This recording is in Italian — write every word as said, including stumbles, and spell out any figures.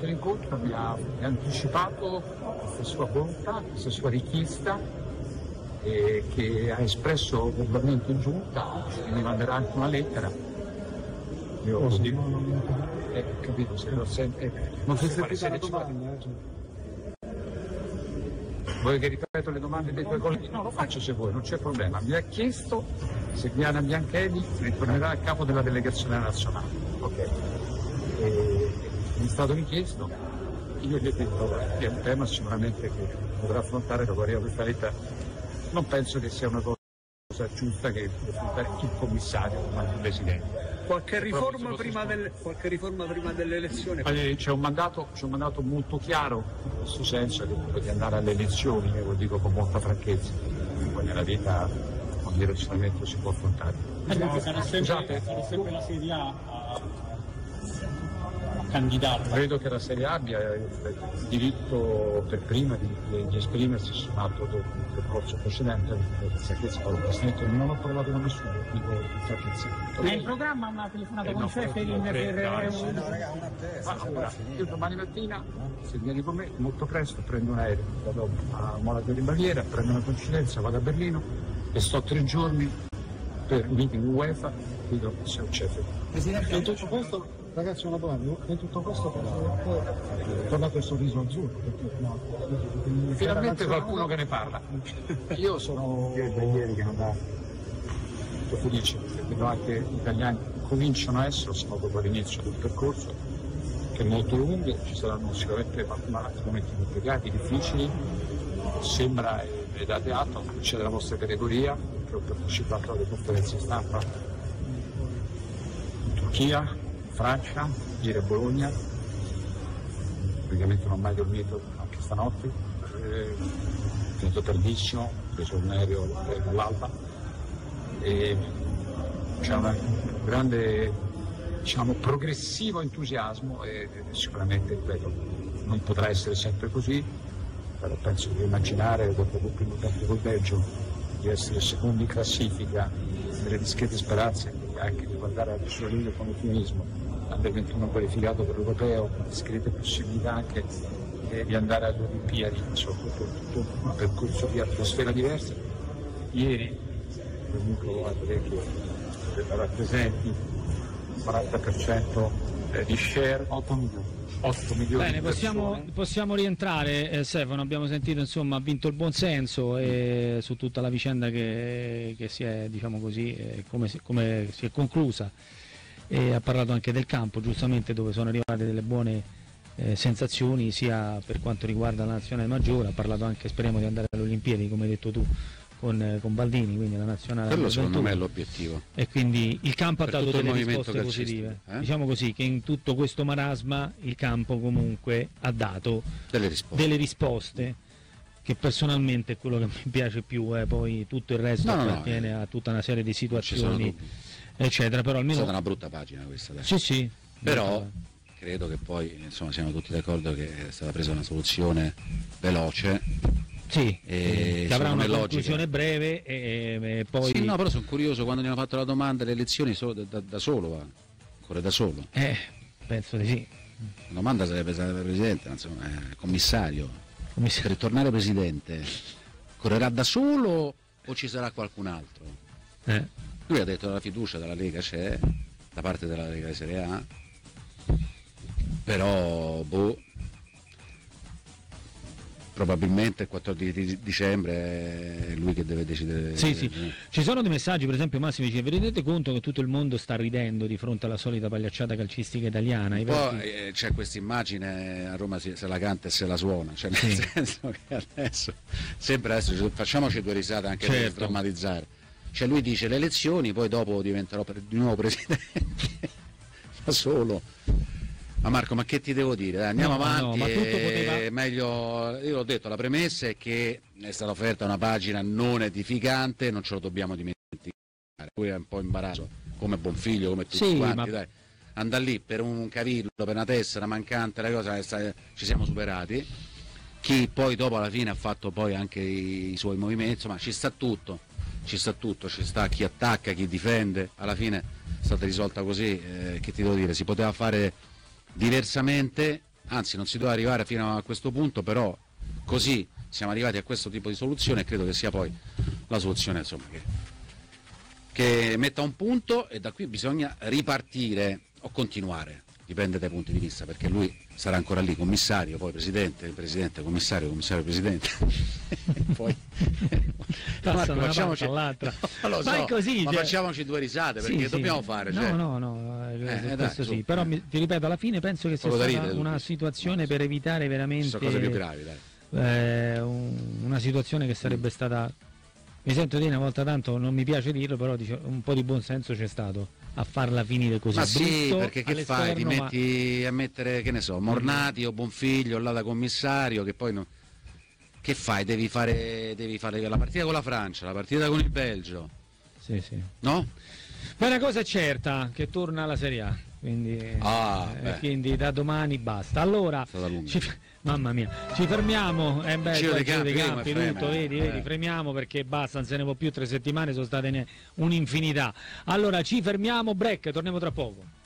durante l'incontro mi ha, mi ha anticipato questa sua volontà, questa sua richiesta, e che ha espresso verbalmente in giunta, mi manderà anche una lettera. Io oh, dico, no, no, no. Eh, capito, se lo sente, eh, non si sente la domanda. Vuoi che ripeto le domande dei tuoi colleghi? No, lo faccio se vuoi, non c'è problema. Mi ha chiesto se Diana Bianchelli ritornerà a capo della delegazione nazionale. Ok. E mi è stato richiesto, io gli ho detto che è un tema sicuramente che dovrà affrontare dopo arriva questa lettera. Non penso che sia una cosa giusta che affrontare il commissario, ma il presidente. Qualche riforma, prima del, qualche riforma prima delle elezioni? Eh, c'è, un mandato, c'è un mandato molto chiaro in questo senso, che di andare alle elezioni, e lo dico con molta franchezza, poi nella vita un direzionamento si può affrontare. Eh, no, sarà, sempre, Scusate, sarà sempre la Serie A a, a candidare. Credo che la Serie A abbia il diritto per prima di, di esprimersi su un altro del, del corso precedente. Presidente, non ho parlato con nessuno, dico è in programma una telefonata eh, con no, Ceferin per no, no, raga, una testa, allora, io domani mattina, se vieni con me, molto presto prendo un aereo, vado a Monaco di Baviera, prendo una coincidenza, vado a Berlino e sto tre giorni per meeting UEFA, vedo se ho Ceferin. Presidente, in tutto questo, ragazzi, una domanda, in tutto questo è tornato il sorriso azzurro, perché no, finalmente qualcuno che ne parla. Io sono ieri che non dà molto felice, vedo anche gli italiani cominciano a essere, sono dopo l'inizio del percorso, che è molto lungo, ci saranno sicuramente momenti complicati, difficili, sembra, e date atto, c'è della vostra categoria, che ho partecipato alle conferenze stampa in Turchia, in Francia, ieri a Bologna, praticamente non ho mai dormito anche stanotte, eh, finito tardissimo, ho preso un aereo all'alba. E c'è un grande, diciamo, progressivo entusiasmo e, e sicuramente, ripeto, non potrà essere sempre così, però penso che immaginare dopo il primo tempo col Belgio di essere secondi in classifica, delle discrete speranze anche di guardare al suo linea con ottimismo, under ventuno qualificato per l'Europeo, discrete possibilità anche eh, di andare alle Olimpiadi, insomma tutto, tutto un percorso di atmosfera diversa. Ieri comunque che rappresenti il quaranta per cento di share, otto milioni. otto milioni. Bene, di possiamo, possiamo rientrare, eh, Stefano, abbiamo sentito, insomma, ha vinto il buonsenso e su tutta la vicenda che, che si è, diciamo così, eh, come, si, come si è conclusa, e ha parlato anche del campo, giustamente, dove sono arrivate delle buone eh, sensazioni sia per quanto riguarda la nazionale maggiore, ha parlato anche, speriamo, di andare alle Olimpiadi, come hai detto tu, Con, con Baldini, quindi la nazionale. Quello secondo me è l'obiettivo. E quindi il campo per ha dato delle risposte calcistico, positive. Eh? Diciamo così, che in tutto questo marasma il campo comunque ha dato delle risposte, delle risposte che personalmente è quello che mi piace più, eh, poi tutto il resto no, appartiene no, no, a tutta una serie di situazioni, eccetera. Però almeno è stata una brutta pagina questa. Dai. Sì, sì. Però credo che poi, insomma, siamo tutti d'accordo che è stata presa una soluzione veloce. Sì, e che avrà una conclusione breve e, e poi... Sì, no, però sono curioso, quando gli hanno fatto la domanda, le elezioni solo, da, da solo va, corre da solo. Eh, penso di sì. La domanda sarebbe stata per il Presidente, insomma, eh, commissario, commissario, per tornare Presidente, correrà da solo o ci sarà qualcun altro? Eh. Lui ha detto che la fiducia dalla Lega c'è, da parte della Lega di Serie A, però, boh... probabilmente il quattordici di dicembre è lui che deve decidere. Sì, sì. Ci sono dei messaggi, per esempio Massimo dice: vi rendete conto che tutto il mondo sta ridendo di fronte alla solita pagliacciata calcistica italiana? I Poi verti... eh, c'è questa immagine, a Roma se la canta e se la suona, cioè nel sì. senso che adesso sempre adesso facciamoci due risate anche certo. per drammatizzare. Cioè lui dice le elezioni, poi dopo diventerò di nuovo presidente da solo. Ma Marco, ma che ti devo dire? Dai, andiamo no, avanti, no, ma tutto poteva... meglio, io l'ho detto, la premessa è che è stata offerta una pagina non edificante, non ce lo dobbiamo dimenticare, lui è un po' imbarazzo, come buon figlio, come tutti sì, quanti, ma... dai. Andare lì per un cavillo, per una tessera mancante, la cosa ci siamo superati, chi poi dopo alla fine ha fatto poi anche i, i suoi movimenti, insomma ci sta tutto, ci sta tutto, ci sta chi attacca, chi difende, alla fine è stata risolta così, eh, che ti devo dire, si poteva fare diversamente, anzi non si doveva arrivare fino a questo punto, però così siamo arrivati a questo tipo di soluzione e credo che sia poi la soluzione, insomma, che, che metta un punto, e da qui bisogna ripartire o continuare, dipende dai punti di vista, perché lui sarà ancora lì, commissario, poi presidente, presidente, commissario, commissario, presidente. poi Marco, facciamoci all'altra. No, lo so, ma, così, ma cioè... facciamoci due risate, perché sì, dobbiamo sì. fare. No, cioè... no, no, eh, eh, questo dai, sì. su. Però mi, ti ripeto, alla fine penso che sia Solo da stata ridere, una tutti. situazione No, per evitare veramente sono cose più gravi, dai. Eh, un, una situazione che sarebbe stata, mi sento dire una volta tanto, non mi piace dirlo, però dice, un po' di buonsenso c'è stato a farla finire così. Ma sì, brutto perché che fai? Ti ma... metti a mettere, che ne so, Mornati o Bonfiglio là da commissario, che poi non... che fai? Devi fare, devi fare la partita con la Francia, la partita con il Belgio, sì, sì. no? Ma una cosa è certa, che torna alla Serie A, quindi, Ah, eh, beh. quindi da domani basta. Allora, ci, mamma mia, ci fermiamo, eh beh, Giro dei campi, dei vedi campi come tutto, freme, vedi, eh. vedi, fremiamo perché basta, non se ne può più, tre settimane sono state ne- un'infinità. Allora ci fermiamo, break, torniamo tra poco.